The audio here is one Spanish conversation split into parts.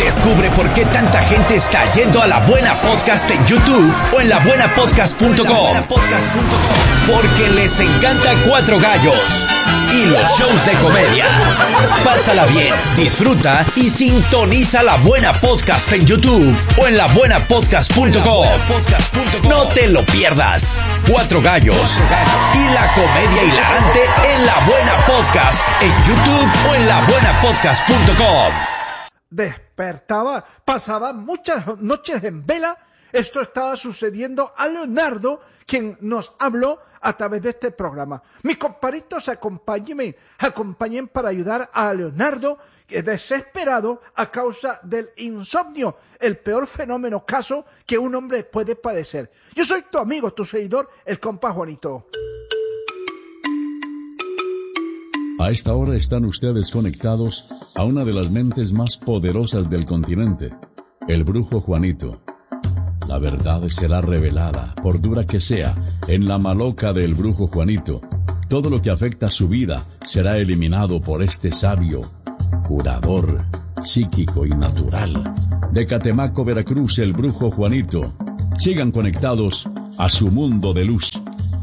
Descubre por qué tanta gente está yendo a La Buena Podcast en YouTube o en labuenapodcast.com. Porque les encanta Cuatro Gallos y los shows de comedia. Pásala bien, disfruta y sintoniza La Buena Podcast en YouTube o en labuenapodcast.com. No te lo pierdas. Cuatro Gallos y la comedia hilarante en La Buena Podcast en YouTube o en labuenapodcast.com. Despertaba, pasaba muchas noches en vela. Esto estaba sucediendo a Leonardo, quien nos habló a través de este programa. Mis comparitos, acompañen para ayudar a Leonardo, que es desesperado a causa del insomnio, el peor fenómeno caso que un hombre puede padecer. Yo soy tu amigo, tu seguidor, el compa Juanito. A esta hora están ustedes conectados a una de las mentes más poderosas del continente, el brujo Juanito. La verdad será revelada, por dura que sea, en la maloca del brujo Juanito. Todo lo que afecta a su vida será eliminado por este sabio, curador, psíquico y natural. De Catemaco, Veracruz, el brujo Juanito. Sigan conectados a su mundo de luz.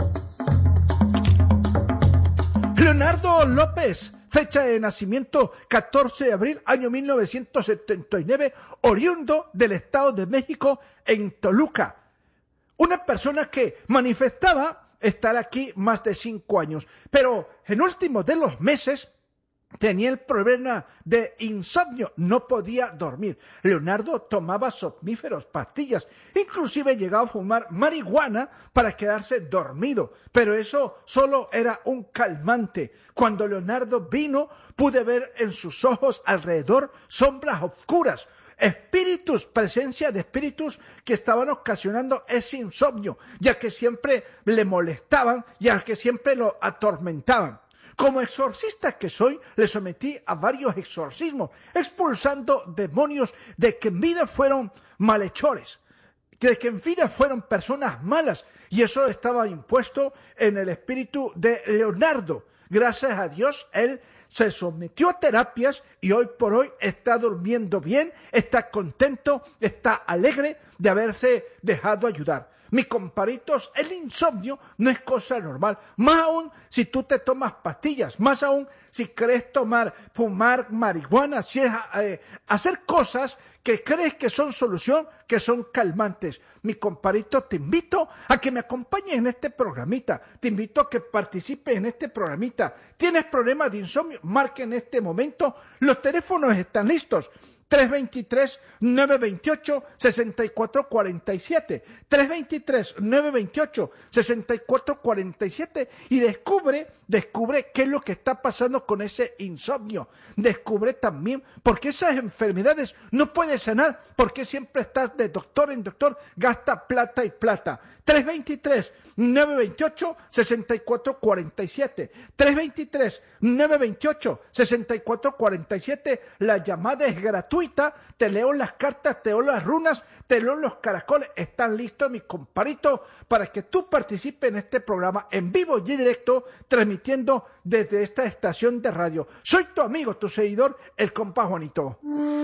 Leonardo López, fecha de nacimiento 14 de abril, año 1979, oriundo del Estado de México en Toluca. Una persona que manifestaba estar aquí más de 5 años, pero en último de los meses tenía el problema de insomnio, no podía dormir. Leonardo tomaba somníferos, pastillas, inclusive llegaba a fumar marihuana para quedarse dormido, pero eso solo era un calmante. Cuando Leonardo vino, pude ver en sus ojos alrededor sombras oscuras, espíritus, presencia de espíritus que estaban ocasionando ese insomnio, ya que siempre le molestaban, ya que siempre lo atormentaban. Como exorcista que soy, le sometí a varios exorcismos, expulsando demonios de que en vida fueron malhechores, de que en vida fueron personas malas, y eso estaba impuesto en el espíritu de Leonardo. Gracias a Dios, él se sometió a terapias y hoy por hoy está durmiendo bien, está contento, está alegre de haberse dejado ayudar. Mis comparitos, el insomnio no es cosa normal, más aún si tú te tomas pastillas, más aún si crees fumar marihuana, si es hacer cosas que crees que son solución, que son calmantes. Mi comparito, te invito a que me acompañes en este programita, te invito a que participes en este programita. ¿Tienes problemas de insomnio? Marca en este momento, los teléfonos están listos. 323-928-6447, 323-928-6447 y descubre qué es lo que está pasando con ese insomnio. Descubre también por qué esas enfermedades no puedes sanar, por qué siempre estás de doctor en doctor, gasta plata y plata. 323-928-6447, 323-928-6447, la llamada es gratuita. Te leo las cartas, te leo las runas, te leo los caracoles. Están listos, mis comparitos, para que tú participes en este programa en vivo y directo, transmitiendo desde esta estación de radio. Soy tu amigo, tu seguidor, el compa Juanito.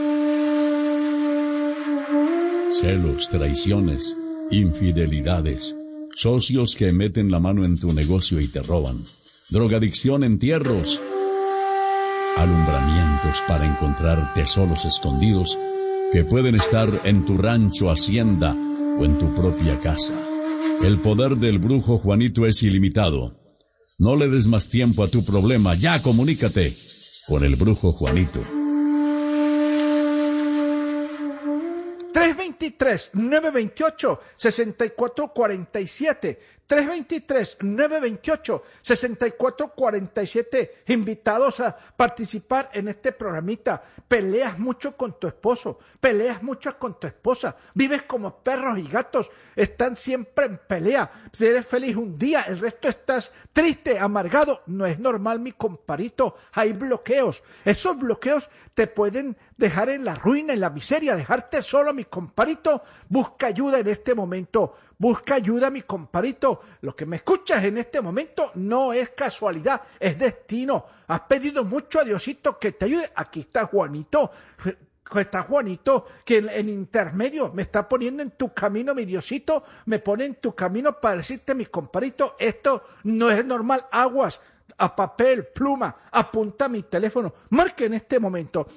Celos, traiciones, infidelidades, socios que meten la mano en tu negocio y te roban, drogadicción, entierros, alumbramientos para encontrar tesoros escondidos que pueden estar en tu rancho, hacienda o en tu propia casa. El poder del brujo Juanito es ilimitado. No le des más tiempo a tu problema, ya comunícate con el brujo Juanito. 323-928-6447, 323-928-6447, invitados a participar en este programita. Peleas mucho con tu esposo, peleas mucho con tu esposa, vives como perros y gatos, están siempre en pelea. Si eres feliz un día, el resto estás triste, amargado. No es normal, mi comparito, hay bloqueos. Esos bloqueos te pueden dejar en la ruina, en la miseria, dejarte solo, mi comparito. Busca ayuda en este momento. Busca ayuda, mi comparito. Lo que me escuchas en este momento no es casualidad, es destino. Has pedido mucho a Diosito que te ayude. Aquí está Juanito. está Juanito, que en intermedio me está poniendo en tu camino, mi Diosito, me pone en tu camino para decirte, mi compadrito, esto no es normal, aguas, a papel, pluma, apunta mi teléfono, marque en este momento,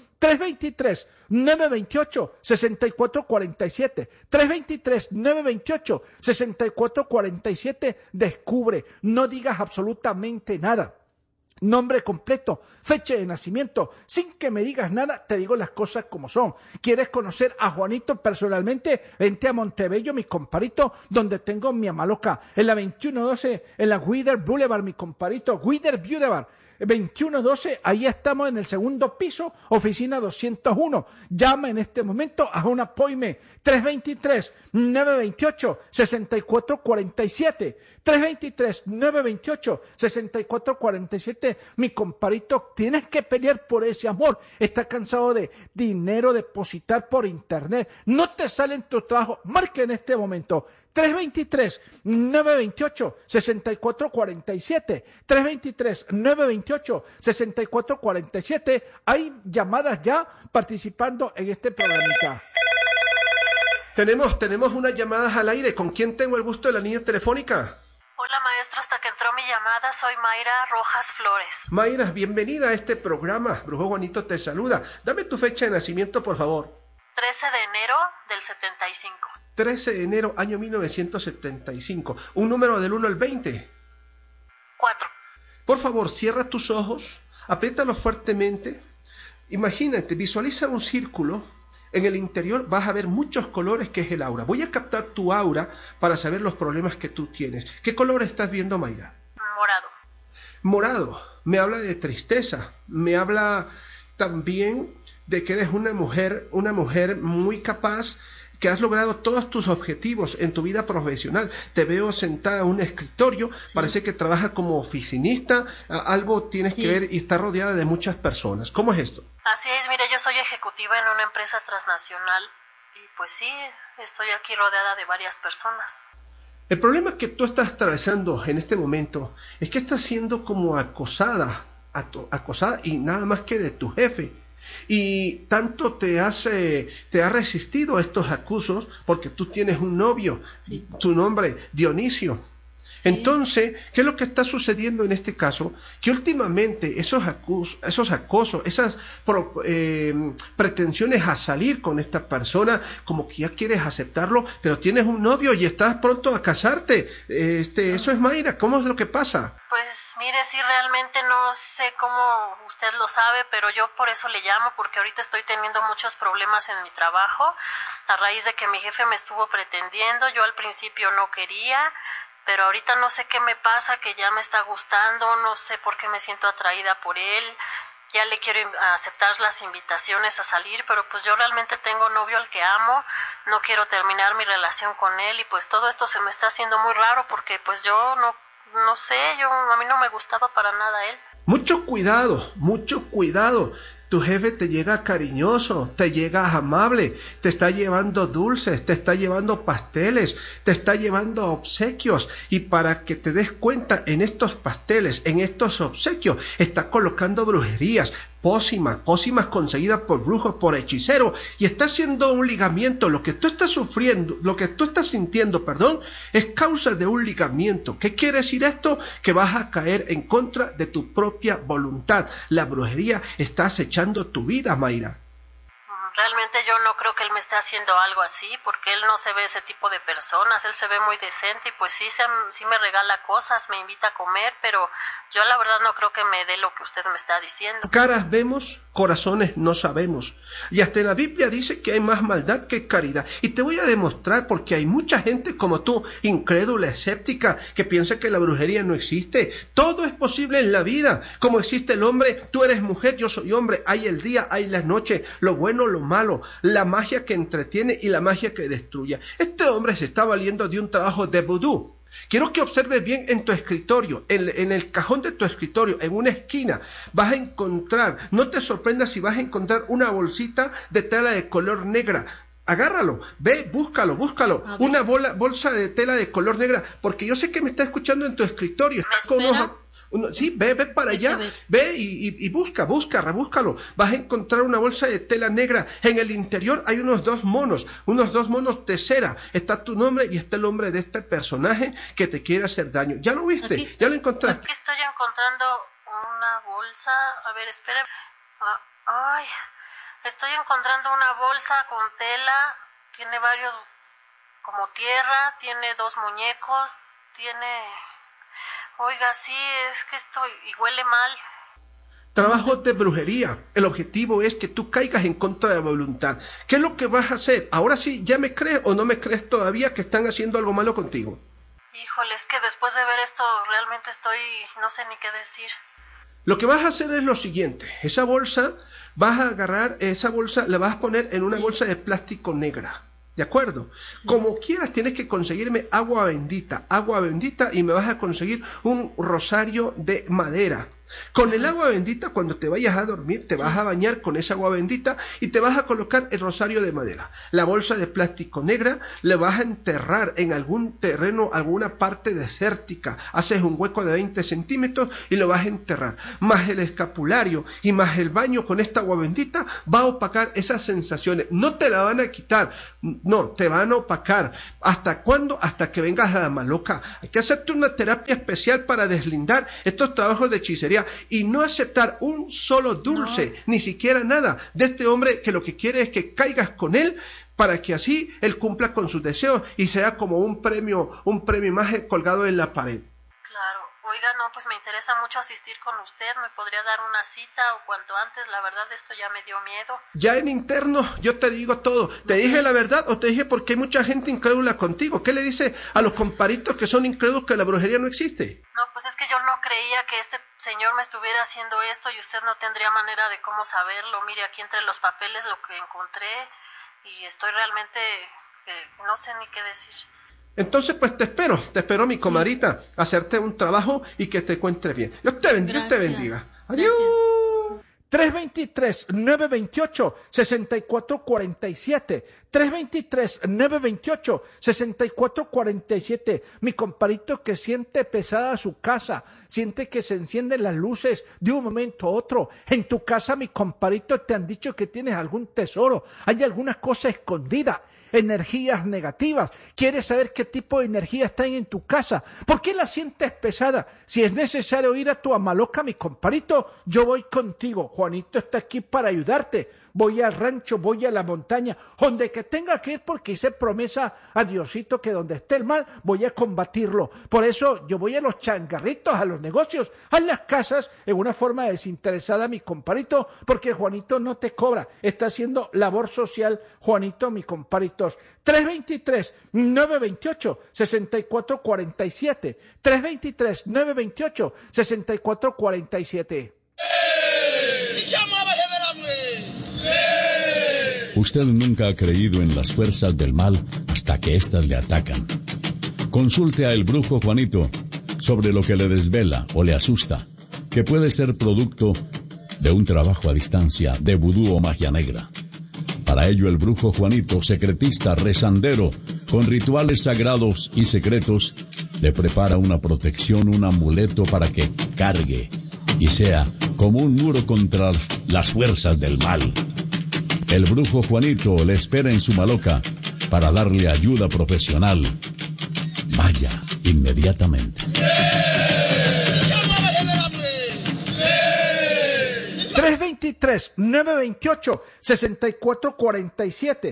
323-928-6447, 323-928-6447, descubre, no digas absolutamente nada. Nombre completo, fecha de nacimiento, sin que me digas nada, te digo las cosas como son. ¿Quieres conocer a Juanito personalmente? Vente a Montebello, mi comparito, donde tengo mi amaloca, en la 2112, en la Wither Boulevard, mi comparito, Wither Boulevard, 2112, ahí estamos en el segundo piso, oficina 201. Llama en este momento a un appointment, 323-928-6447, 323-928-6447. Mi comparito, tienes que pelear por ese amor. Está cansado de dinero depositar por internet. No te sale en tu trabajo. Marque en este momento. 323-928-6447. 323-928-6447. Hay llamadas ya participando en este programita. Tenemos unas llamadas al aire. ¿Con quién tengo el gusto de la línea telefónica? Hola maestro, hasta que entró mi llamada, soy Mayra Rojas Flores. Mayra, bienvenida a este programa. Brujo Juanito te saluda. Dame tu fecha de nacimiento, por favor. 13 de enero del 75. 13 de enero, año 1975. Un número del 1 al 20. 4. Por favor, cierra tus ojos, apriétalos fuertemente. Imagínate, visualiza un círculo. En el interior vas a ver muchos colores, que es el aura. Voy a captar tu aura para saber los problemas que tú tienes. ¿Qué color estás viendo, Mayra? Morado. Morado. Me habla de tristeza. Me habla también de que eres una mujer muy capaz, que has logrado todos tus objetivos en tu vida profesional. Te veo sentada en un escritorio, sí. Parece que trabajas como oficinista, algo tienes que ver y está rodeada de muchas personas. ¿Cómo es esto? Así es, mire, yo soy ejecutiva en una empresa transnacional y pues sí, estoy aquí rodeada de varias personas. El problema que tú estás atravesando en este momento es que estás siendo como acosada y nada más que de tu jefe. Y tanto te ha resistido a estos acusos porque tú tienes un novio, sí. Su nombre, Dionisio. Sí. Entonces, ¿qué es lo que está sucediendo en este caso? Que últimamente esos acosos, esas pretensiones a salir con esta persona, como que ya quieres aceptarlo, pero tienes un novio y estás pronto a casarte. Eso es, Mayra, ¿cómo es lo que pasa? Pues mire, sí, realmente no sé cómo usted lo sabe, pero yo por eso le llamo, porque ahorita estoy teniendo muchos problemas en mi trabajo, a raíz de que mi jefe me estuvo pretendiendo. Yo al principio no quería, pero ahorita no sé qué me pasa, que ya me está gustando, no sé por qué me siento atraída por él, ya le quiero aceptar las invitaciones a salir, pero pues yo realmente tengo novio al que amo, no quiero terminar mi relación con él y pues todo esto se me está haciendo muy raro porque pues yo no sé, a mí no me gustaba para nada él. Mucho cuidado, mucho cuidado. Tu jefe te llega cariñoso, te llega amable, te está llevando dulces, te está llevando pasteles, te está llevando obsequios, y para que te des cuenta, en estos pasteles, en estos obsequios, está colocando brujerías, pócimas conseguidas por brujos, por hechiceros, y está haciendo un ligamiento. Lo que tú estás sufriendo, lo que tú estás sintiendo, es causa de un ligamiento. ¿Qué quiere decir esto? Que vas a caer en contra de tu propia voluntad. La brujería está acechando tu vida, Mayra. Realmente yo no creo que él me esté haciendo algo así, porque él no se ve ese tipo de personas, él se ve muy decente y pues sí me regala cosas, me invita a comer, pero yo la verdad no creo que me dé lo que usted me está diciendo. Caras vemos, corazones no sabemos. Y hasta en la Biblia dice que hay más maldad que caridad. Y te voy a demostrar, porque hay mucha gente como tú, incrédula, escéptica, que piensa que la brujería no existe. Todo es posible en la vida. Como existe el hombre, tú eres mujer, yo soy hombre. Hay el día, hay la noche, lo bueno, lo malo, la magia que entretiene y la magia que destruye. Este hombre se está valiendo de un trabajo de vudú. Quiero que observes bien en tu escritorio, en el cajón de tu escritorio, en una esquina, vas a encontrar, no te sorprendas si vas a encontrar una bolsita de tela de color negra. Agárralo, ve, búscalo, una bolsa de tela de color negra, porque yo sé que me está escuchando en tu escritorio, está con Sí, ve para allá, ve y rebúscalo. Vas a encontrar una bolsa de tela negra. En el interior hay unos dos monos de cera. Está tu nombre y está el nombre de este personaje que te quiere hacer daño. ¿Ya lo viste? Aquí, ¿Ya lo encontraste? Aquí estoy encontrando una bolsa. A ver, espere. Ay, estoy encontrando una bolsa con tela. Tiene varios, como tierra. Tiene dos muñecos. Oiga, sí, es que y huele mal. Trabajo de brujería. El objetivo es que tú caigas en contra de la voluntad. ¿Qué es lo que vas a hacer? Ahora sí, ¿ya me crees o no me crees todavía que están haciendo algo malo contigo? Híjole, es que después de ver esto realmente no sé ni qué decir. Lo que vas a hacer es lo siguiente. Esa bolsa, vas a agarrar esa bolsa, la vas a poner en una bolsa de plástico negra. ¿De acuerdo? Sí. Como quieras, tienes que conseguirme agua bendita, y me vas a conseguir un rosario de madera. Con el agua bendita, cuando te vayas a dormir, te vas a bañar con esa agua bendita y te vas a colocar el rosario de madera. La bolsa de plástico negra le vas a enterrar en algún terreno, alguna parte desértica. Haces un hueco de 20 centímetros y lo vas a enterrar. Más el escapulario y más el baño con esta agua bendita va a opacar esas sensaciones. No te la van a quitar, no, te van a opacar. ¿Hasta cuándo? Hasta que vengas a la maloca. Hay que hacerte una terapia especial para deslindar estos trabajos de hechicería y no aceptar un solo dulce, ni siquiera nada de este hombre que lo que quiere es que caigas con él para que así él cumpla con sus deseos y sea como un premio más colgado en la pared. Claro, oiga, no, pues me interesa mucho asistir con usted, ¿me podría dar una cita o cuanto antes? La verdad esto ya me dio miedo. Ya en interno yo te digo todo, ¿te dije la verdad o te dije porque hay mucha gente incrédula contigo? ¿Qué le dice a los comparitos que son incrédulos que la brujería no existe? No, pues es que yo no creía que este señor me estuviera haciendo esto y usted no tendría manera de cómo saberlo. Mire, aquí entre los papeles lo que encontré y estoy realmente no sé ni qué decir. Entonces pues te espero mi comadrita, hacerte un trabajo y que te encuentres bien. Dios te bendiga. Adiós. 323-928-6447. 323-928-6447. Mi comparito que siente pesada su casa, siente que se encienden las luces de un momento a otro. En tu casa, mi comparito, te han dicho que tienes algún tesoro, hay alguna cosa escondida, energías negativas. ¿Quieres saber qué tipo de energía está en tu casa? ¿Por qué la sientes pesada? Si es necesario ir a tu amaloca, mi comparito, yo voy contigo. Juanito está aquí para ayudarte. Voy al rancho, voy a la montaña, donde que tenga que ir, porque hice promesa a Diosito que donde esté el mal voy a combatirlo. Por eso yo voy a los changarritos, a los negocios, a las casas, en una forma desinteresada, mi comparito, porque Juanito no te cobra, está haciendo labor social, Juanito, mi comparitos. 323-928-6447. 323-928-6447. Usted nunca ha creído en las fuerzas del mal hasta que éstas le atacan. Consulte a el brujo Juanito sobre lo que le desvela o le asusta, que puede ser producto de un trabajo a distancia de vudú o magia negra. Para ello el brujo Juanito, secretista, rezandero, con rituales sagrados y secretos, le prepara una protección, un amuleto para que cargue y sea como un muro contra las fuerzas del mal. El brujo Juanito le espera en su maloca para darle ayuda profesional. Vaya inmediatamente. 323-928-6447.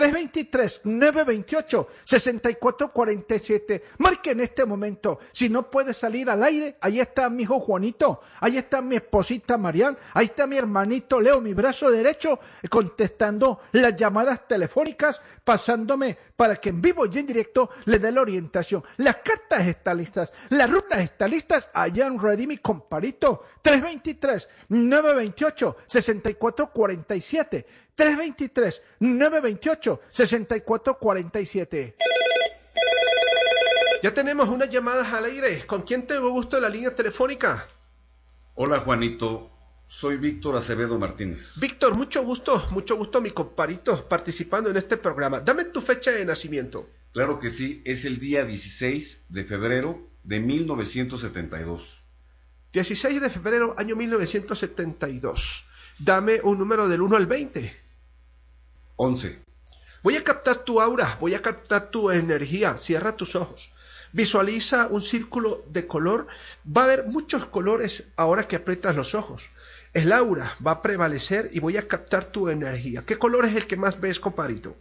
323-928-6447. Marque en este momento. Si no puede salir al aire, ahí está mi hijo Juanito, ahí está mi esposita Marian, ahí está mi hermanito Leo, mi brazo derecho, contestando las llamadas telefónicas, pasándome para que en vivo y en directo le dé la orientación. Las cartas están listas, las rutas están listas, allá en ready mi comparito. 323-928-6447. 323-928-6447. Ya tenemos unas llamadas al aire. ¿Con quién te gusta la línea telefónica? Hola Juanito, soy Víctor Acevedo Martínez. Víctor, mucho gusto mi comparito participando en este programa. Dame tu fecha de nacimiento. Claro que sí, es el día 16 de febrero de 1972. 16 de febrero, año 1972. Dame un número del 1 al 20. 11. Voy a captar tu aura, voy a captar tu energía. Cierra tus ojos. Visualiza un círculo de color. Va a haber muchos colores ahora que aprietas los ojos. El aura va a prevalecer y voy a captar tu energía. ¿Qué color es el que más ves, compadrito?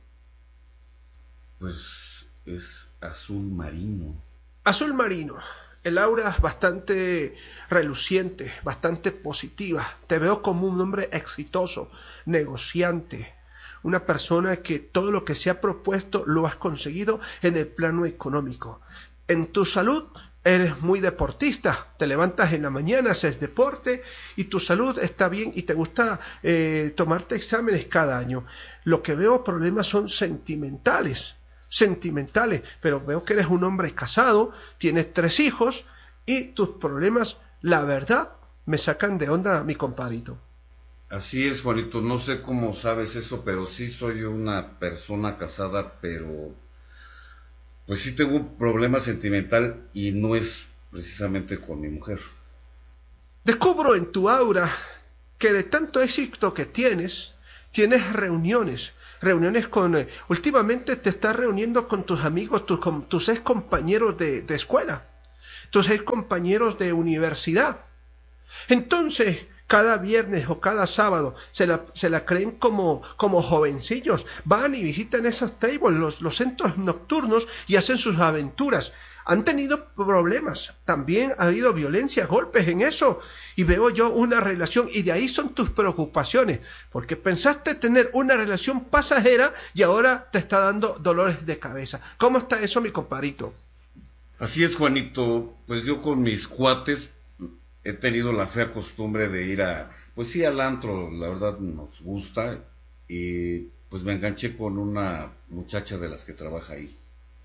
Pues es azul marino. Azul marino. El aura es bastante reluciente, bastante positiva. Te veo como un hombre exitoso, negociante. Una persona que todo lo que se ha propuesto lo has conseguido en el plano económico. En tu salud eres muy deportista, te levantas en la mañana, haces deporte y tu salud está bien y te gusta tomarte exámenes cada año. Lo que veo problemas son sentimentales, pero veo que eres un hombre casado, tienes 3 hijos y tus problemas, la verdad, me sacan de onda, mi compadrito. Así es, Juanito, no sé cómo sabes eso, pero sí soy una persona casada, pero pues sí tengo un problema sentimental y no es precisamente con mi mujer. Descubro en tu aura que de tanto éxito que tienes reuniones con... últimamente te estás reuniendo con tus amigos, con tus ex compañeros de escuela, tus ex compañeros de universidad. Entonces, cada viernes o cada sábado se la creen como jovencillos. Van y visitan esos tables, los centros nocturnos y hacen sus aventuras. Han tenido problemas, también ha habido violencia, golpes en eso. Y veo yo una relación y de ahí son tus preocupaciones. Porque pensaste tener una relación pasajera y ahora te está dando dolores de cabeza. ¿Cómo está eso, mi compadrito? Así es, Juanito, pues yo con mis cuates he tenido la fea costumbre de ir pues sí, al antro, la verdad nos gusta, y pues me enganché con una muchacha de las que trabaja ahí.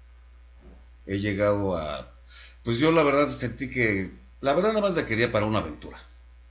He llegado pues yo la verdad sentí que, la verdad nada más la quería para una aventura,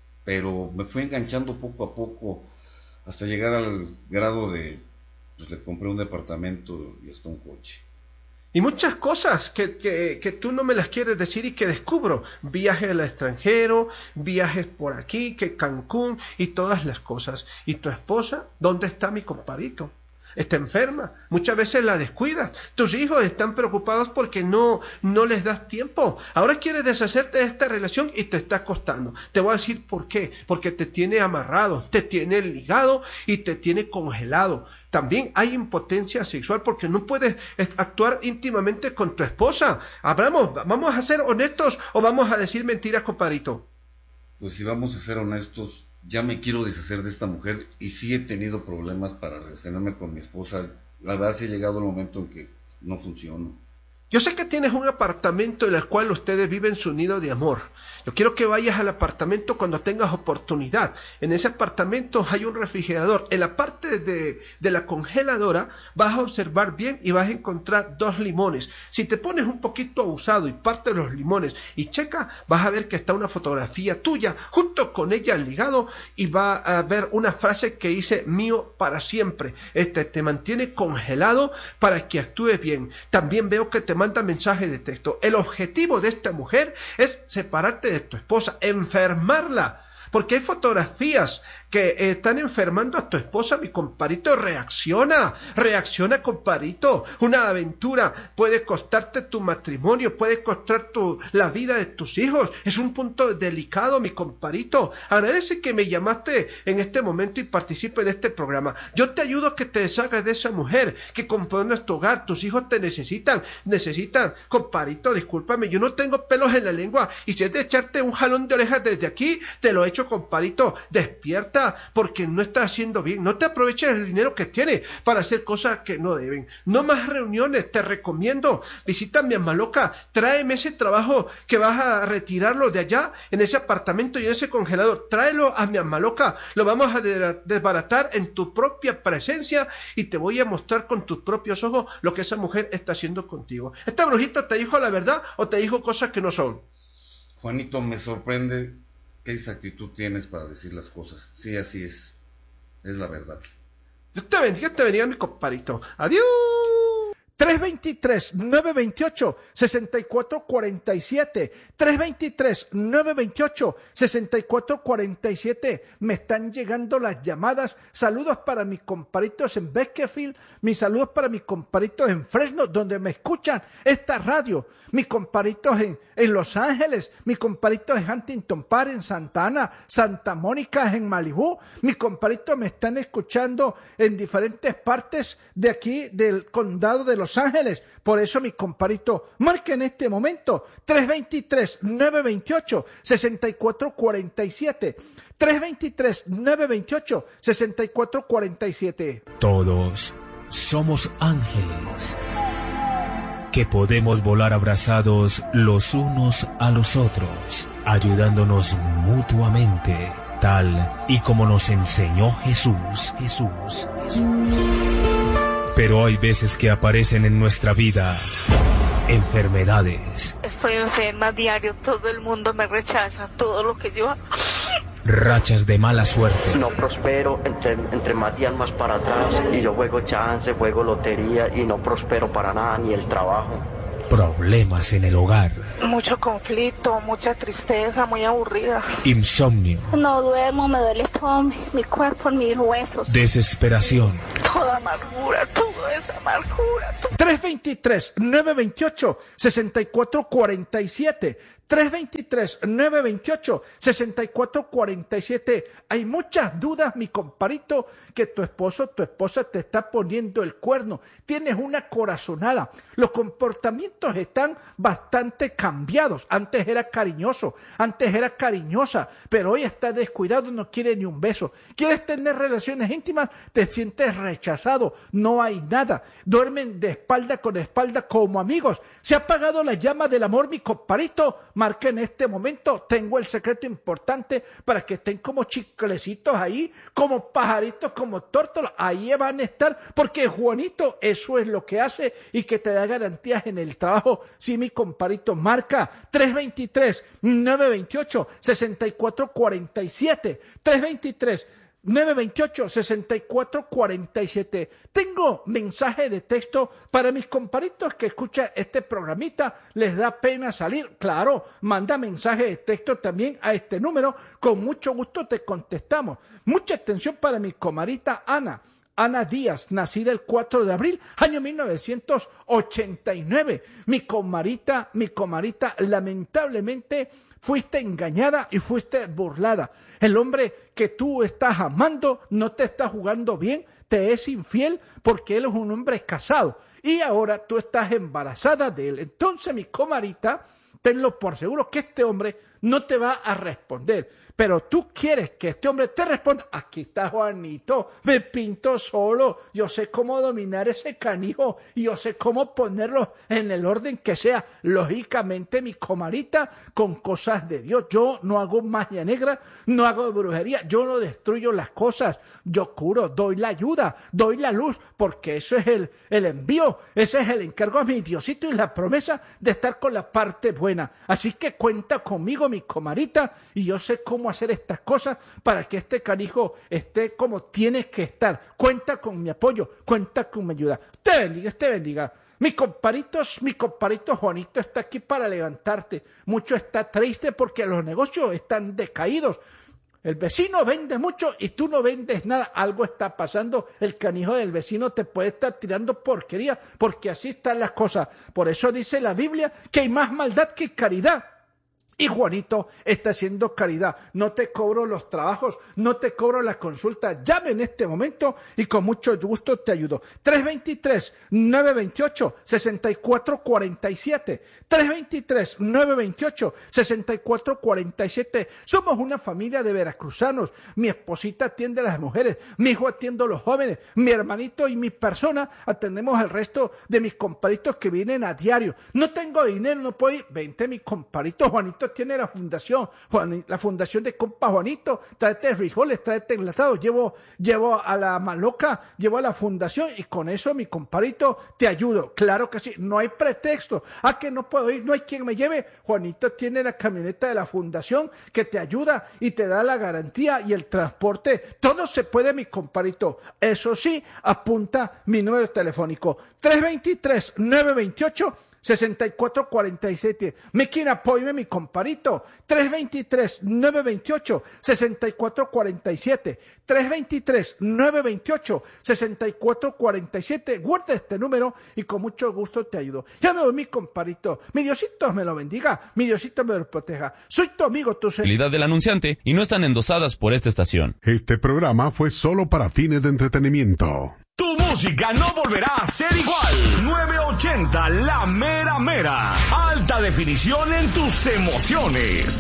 pero me fui enganchando poco a poco hasta llegar al grado de, pues le compré un departamento y hasta un coche. Y muchas cosas que tú no me las quieres decir y que descubro. Viajes al extranjero, viajes por aquí, que Cancún y todas las cosas. ¿Y tu esposa? ¿Dónde está, mi compadrito? Está enferma, muchas veces la descuidas. Tus hijos están preocupados porque no les das tiempo. Ahora quieres deshacerte de esta relación y te está costando. Te voy a decir por qué. Porque te tiene amarrado, te tiene ligado y te tiene congelado. También hay impotencia sexual porque no puedes actuar íntimamente con tu esposa. ¿Vamos a ser honestos o vamos a decir mentiras, compadrito? Pues si vamos a ser honestos, ya me quiero deshacer de esta mujer y sí he tenido problemas para relacionarme con mi esposa. La verdad sí ha llegado el momento en que no funciona. Yo sé que tienes un apartamento en el cual ustedes viven su nido de amor. Yo quiero que vayas al apartamento cuando tengas oportunidad. En ese apartamento hay un refrigerador. En la parte de la congeladora vas a observar bien y vas a encontrar 2 limones. Si te pones un poquito abusado y partes los limones y checa, vas a ver que está una fotografía tuya junto con ella ligado y va a haber una frase que dice mío para siempre. Te mantiene congelado para que actúes bien. También veo que te manda mensaje de texto. El objetivo de esta mujer es separarte de tu esposa, enfermarla, porque hay fotografías que están enfermando a tu esposa, mi compadrito. Reacciona, compadrito. Una aventura puede costarte tu matrimonio, puede costar la vida de tus hijos. Es un punto delicado, mi compadrito. Agradece que me llamaste en este momento y participe en este programa. Yo te ayudo a que te deshagas de esa mujer, que compongas tu hogar. Tus hijos te necesitan, compadrito, discúlpame, yo no tengo pelos en la lengua, y si es de echarte un jalón de orejas desde aquí, te lo echo, compadrito. Despierta, porque no está haciendo bien. No te aproveches del dinero que tienes para hacer cosas que no deben. No más reuniones, te recomiendo. Visita mi alma loca, tráeme ese trabajo que vas a retirarlo de allá, en ese apartamento y en ese congelador. Tráelo a mi alma loca, lo vamos a desbaratar en tu propia presencia y te voy a mostrar con tus propios ojos lo que esa mujer está haciendo contigo. ¿Esta brujita te dijo la verdad o te dijo cosas que no son? Juanito, me sorprende qué exactitud tienes para decir las cosas. Sí, así es la verdad. Dios te bendiga, mi compadrito. Adiós. 323-928-6447. 323-928-6447. Me están llegando las llamadas. Saludos para mis compadritos en Bakersfield. Mis saludos para mis compadritos en Fresno, donde me escuchan esta radio. Mis compadritos en Los Ángeles. Mis compadritos en Huntington Park, en Santa Ana, Santa Mónica, en Malibú. Mis compadritos me están escuchando en diferentes partes de aquí del condado de Los Ángeles. Por eso, mi compadrito, marca en este momento 323-928-6447. 323-928-6447. Todos somos ángeles que podemos volar abrazados los unos a los otros, ayudándonos mutuamente, tal y como nos enseñó Jesús. Pero hay veces que aparecen en nuestra vida enfermedades. Estoy enferma a diario, todo el mundo me rechaza, todo lo que yo hago. Rachas de mala suerte. No prospero, entre más días más para atrás, y yo juego chance, juego lotería y no prospero para nada, ni el trabajo. Problemas en el hogar. Mucho conflicto, mucha tristeza, muy aburrida. Insomnio. No duermo, me duele todo mi cuerpo, mis huesos. Desesperación. Toda amargura, toda esa amargura. 323-928-6447. 323-928-6447. Hay muchas dudas, mi compadrito, que tu esposo, tu esposa te está poniendo el cuerno. Tienes una corazonada. Los comportamientos están bastante cambiados. Antes era cariñoso, antes era cariñosa, pero hoy está descuidado, no quiere ni un beso. Quieres tener relaciones íntimas, te sientes rechazado, no hay nada. Duermen de espalda con espalda como amigos. Se ha apagado la llama del amor, mi compadrito. Marca en este momento, tengo el secreto importante para que estén como chiclecitos ahí, como pajaritos, como tórtolas, ahí van a estar, porque Juanito eso es lo que hace y que te da garantías en el trabajo. Sí, mi compadrito, marca 323-928-6447, 323-928-6447. Tengo mensaje de texto para mis compadritos que escuchan este programita. Les da pena salir. Claro, manda mensaje de texto también a este número. Con mucho gusto te contestamos. Mucha atención para mi comadrita Ana Díaz, nacida el 4 de abril, año 1989. Mi comadrita, lamentablemente fuiste engañada y fuiste burlada. El hombre que tú estás amando no te está jugando bien, te es infiel porque él es un hombre casado y ahora tú estás embarazada de él. Entonces, mi comadrita, tenlo por seguro que este hombre no te va a responder. Pero tú quieres que este hombre te responda. Aquí está Juanito, me pinto solo. Yo sé cómo dominar ese canijo y yo sé cómo ponerlo en el orden que sea. Lógicamente, mi comadrita, con cosas de Dios. Yo no hago magia negra, no hago brujería. Yo no destruyo las cosas. Yo curo, doy la ayuda, doy la luz, porque eso es el envío. Ese es el encargo a mi Diosito y la promesa de estar con la parte buena. Así que cuenta conmigo, mi comadrita, y yo sé cómo hacer estas cosas para que este canijo esté como tiene que estar. Cuenta con mi apoyo, cuenta con mi ayuda. Te bendiga. Mi compadrito Juanito está aquí para levantarte. Mucho está triste porque los negocios están decaídos. El vecino vende mucho y tú no vendes nada. Algo está pasando. El canijo del vecino te puede estar tirando porquería porque así están las cosas. Por eso dice la Biblia que hay más maldad que caridad. Y Juanito está haciendo caridad. No te cobro los trabajos, no te cobro la consulta. Llame en este momento y con mucho gusto te ayudo. 323-928-6447. 323-928-6447. Somos una familia de veracruzanos. Mi esposita atiende a las mujeres, mi hijo atiende a los jóvenes, mi hermanito y mi persona atendemos al resto de mis compadritos que vienen a diario. No tengo dinero, no puedo ir. Vente, mi compadrito Juanito Juanito tiene la fundación, la fundación de compa Juanito, tráete frijoles, tráete enlatados, llevo a la maloca, llevo a la fundación y con eso mi compadrito te ayudo. Claro que sí, no hay pretexto. Que no puedo ir, no hay quien me lleve. Juanito tiene la camioneta de la fundación que te ayuda y te da la garantía y el transporte. Todo se puede, mi compadrito. Eso sí, apunta mi número telefónico 323-928-6447. Me quiere apoyarme, mi compadrito. 323-928-6447. 323-928-6447. Guarda este número y con mucho gusto te ayudo. Ya me voy, mi compadrito. Mi Diosito me lo bendiga. Mi Diosito me lo proteja. Soy tu amigo, tu Habilidad del anunciante y no están endosadas por esta estación. Este programa fue solo para fines de entretenimiento. Tu música no volverá a ser igual. 980 La Mera Mera. Alta definición en tus emociones.